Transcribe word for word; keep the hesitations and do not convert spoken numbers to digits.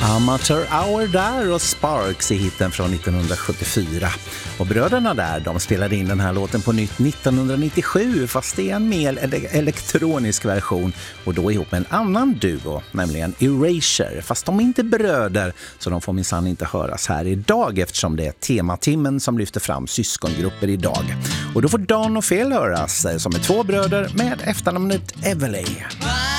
Amateur Hour där och Sparks i hitten från nittonhundrasjuttiofyra. Och bröderna där, de spelade in den här låten på nytt nittonhundranittiosju, fast det är en mer ele- elektronisk version, och då ihop med en annan duo, nämligen Erasure. Fast de är inte bröder, så de får minsann inte höras här idag, eftersom det är tematimmen som lyfter fram syskongrupper idag. Och då får Dan och Fel höras, som är två bröder med efternamnet Everley.